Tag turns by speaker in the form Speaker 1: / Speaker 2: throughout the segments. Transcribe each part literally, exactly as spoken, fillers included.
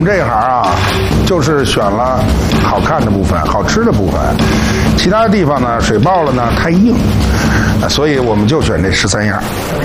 Speaker 1: 这一行啊，就是选了好看的部分、好吃的部分，其他地方呢水爆了呢太硬，所以我们就选这十三样。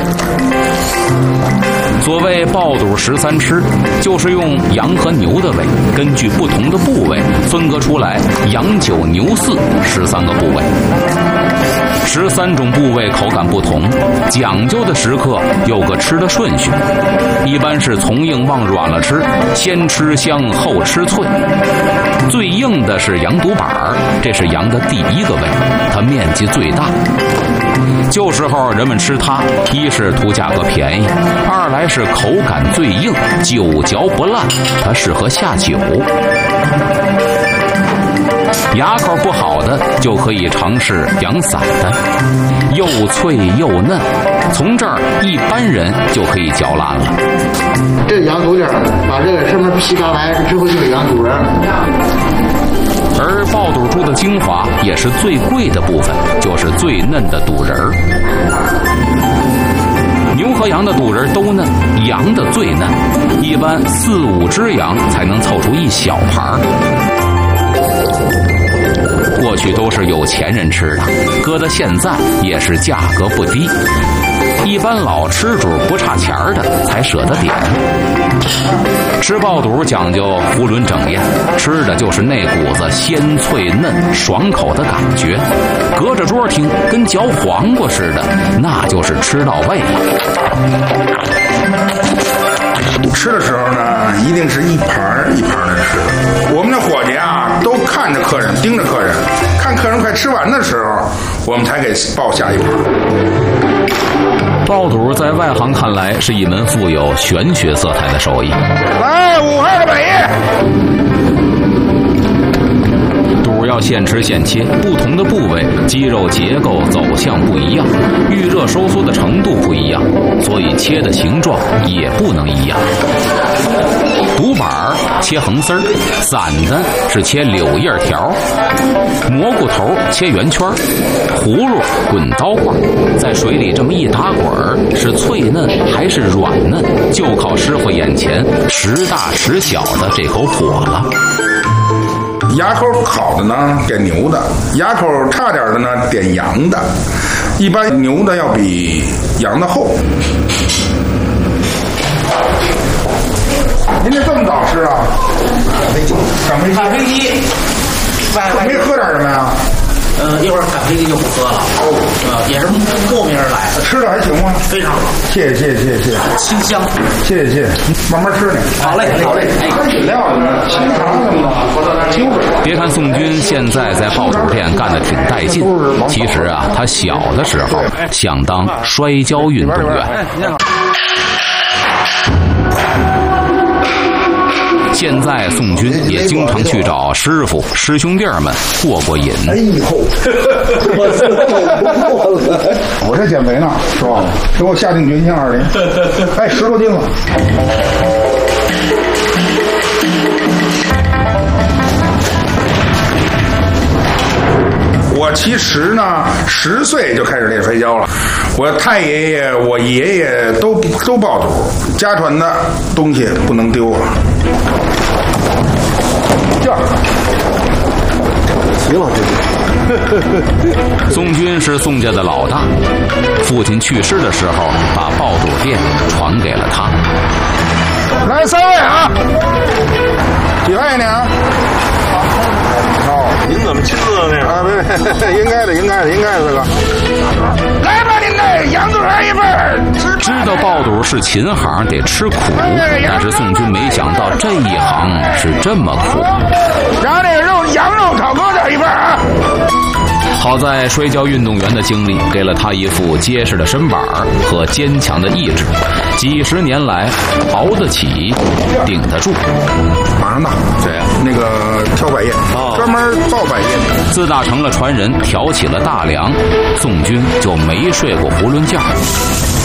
Speaker 2: 所谓爆肚十三吃，就是用羊和牛的胃，根据不同的部位分割出来羊九牛四十三个部位。十三种部位口感不同，讲究的时刻有个吃的顺序，一般是从硬往软了吃，先吃香后吃脆。最硬的是羊肚板儿，这是羊的第一个胃，它面积最大。旧时候人们吃它，一是图价格便宜，二来是口感最硬，久嚼不烂，它适合下酒。牙口不好的就可以尝试羊散的，又脆又嫩，从这儿一般人就可以嚼烂了。
Speaker 3: 这个羊肚尖把这个什么皮扒完之后就是羊肚仁。
Speaker 2: 而爆肚猪的精华也是最贵的部分，就是最嫩的肚仁儿。牛和羊的肚仁都嫩，羊的最嫩，一般四五只羊才能凑出一小盘。过去都是有钱人吃的，搁到现在也是价格不低。一般老吃主不差钱的才舍得点。吃爆肚讲究囫囵整宴，吃的就是那股子鲜脆嫩爽口的感觉，隔着桌听跟嚼黄瓜似的，那就是吃到位了。
Speaker 1: 吃的时候呢，一定是一盘一盘的吃。我们的伙计啊，都看着客人，盯着客人，看客人快吃完的时候，我们才给爆下一盘。
Speaker 2: 爆肚在外行看来是一门富有玄学色彩的手艺。
Speaker 1: 来，五号的北。
Speaker 2: 肚要现吃现切，不同的部位肌肉结构走向不一样，预热收缩的程度不一样，所以切的形状也不能一样。肚板切横丝儿，散的是切柳叶条，蘑菇头切圆圈，葫芦滚刀块，在水里这么一打滚，是脆嫩还是软嫩，就靠师傅眼前时大时小的这口火了。
Speaker 1: 牙口好的呢点牛的，牙口差点的呢点羊的，一般牛的要比羊的厚。您这这么早吃啊？赶飞机，
Speaker 4: 赶飞机，
Speaker 1: 没喝点什么呀？
Speaker 4: 嗯，一会儿赶飞机就不喝了。哦，呃，也是慕名而来的。
Speaker 1: 吃的还行吗？
Speaker 4: 非常好，
Speaker 1: 谢谢谢谢谢谢，
Speaker 4: 清香。
Speaker 1: 谢谢谢谢，慢慢吃呢。
Speaker 4: 好嘞，好嘞。
Speaker 1: 喝饮料呢，清肠什么的，清水。
Speaker 2: 别看宋军现在在爆肚店干得挺带劲，其实啊，他小的时候想当摔跤运动员。现在宋军也经常去找师傅师兄弟们过过瘾。
Speaker 1: 哎呦，我这减肥呢，是吧？给我下定决心二零，哎，十多斤了。我其实呢，十岁就开始练摔跤了。我太爷爷、我爷爷都都爆肚，家传的东西不能丢啊。这样，齐了这
Speaker 2: 宋军是宋家的老大，父亲去世的时候，把爆肚店传给了他。
Speaker 1: 来三位啊，几位呢？哦，
Speaker 5: 您怎么亲自那个？
Speaker 1: 啊，别，应该的，应该的，应该的，这个。来吧，您这羊肚仁一份儿。
Speaker 2: 知道爆肚是秦行，得吃苦，但是宋军没想到这一行是这么苦。
Speaker 1: 然后这个肉，羊肉炒疙瘩一份啊。
Speaker 2: 好在摔跤运动员的经历给了他一副结实的身板和坚强的意志，几十年来熬得起，顶得住。
Speaker 1: 马上到，
Speaker 2: 谁呀？
Speaker 1: 那个挑百叶，专门爆百叶的。
Speaker 2: 自打成了传人，挑起了大梁，宋军就没睡过囫囵觉。